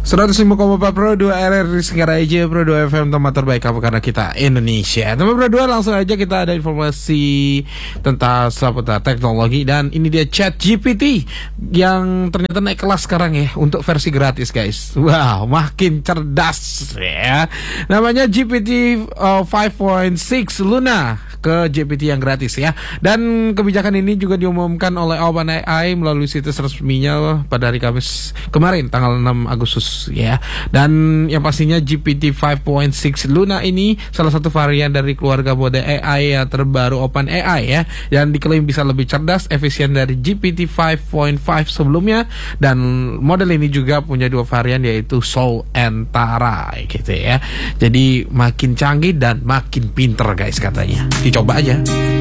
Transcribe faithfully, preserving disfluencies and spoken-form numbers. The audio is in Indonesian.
seratus lima koma empat Pro dua R R di Singaraja Pro dua F M, tempat terbaik kamu karena kita Indonesia. Teman Pro dua, langsung aja kita ada informasi tentang seputar teknologi. Dan ini dia ChatGPT yang ternyata naik kelas sekarang ya, untuk versi gratis guys. Wow, makin cerdas ya. Namanya G P T uh, lima titik enam Luna ke G P T yang gratis ya. Dan kebijakan ini juga diumumkan oleh OpenAI melalui situs resminya pada hari Kamis kemarin tanggal enam Agustus ya. Dan yang pastinya G P T lima titik enam Luna ini salah satu varian dari keluarga mode A I yang terbaru OpenAI ya, yang diklaim bisa lebih cerdas, efisien dari G P T lima titik lima sebelumnya. Dan model ini juga punya dua varian, yaitu Soul and Tara gitu ya. Jadi makin canggih dan makin pinter guys katanya. Dicoba aja.